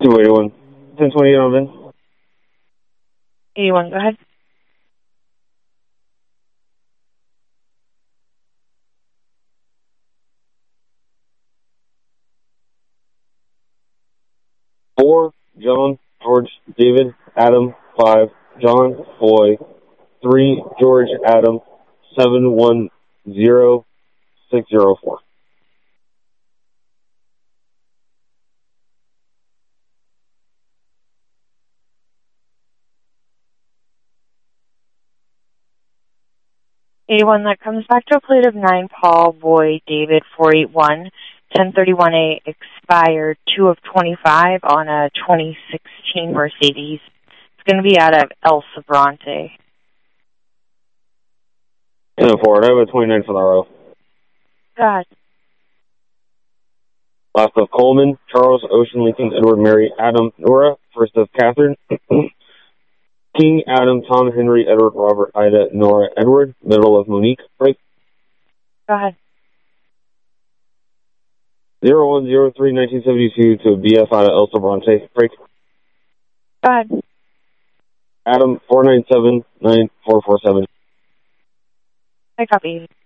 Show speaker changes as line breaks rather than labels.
281. 1028 on Vin.
81, go ahead.
Four, John, George, David, Adam, 5, John, Boy, 3, George, Adam, 710604.
A1, that comes back to a plate of 9, Paul, Boy, David, 481, 1031A expired, 2 of 25 on a 2016 Mercedes. It's going to be out of El Sobrante.
10-4, I have a 29 for the row.
God.
Last of Coleman, Charles, Ocean, Lincoln, Edward, Mary, Adam, Nora. First of Catherine, King, Adam, Tom, Henry, Edward, Robert, Ida, Nora, Edward. Middle of Monique, break.
Go ahead.
0103-1972 to BF out of El Sobrante, break.
Go ahead.
Adam, 497-9447.
I copy.